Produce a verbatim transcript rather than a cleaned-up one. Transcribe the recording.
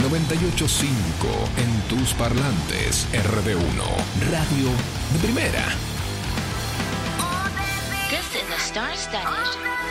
noventa y ocho punto cinco en tus parlantes. R D uno, radio de primera. This is the Star Studded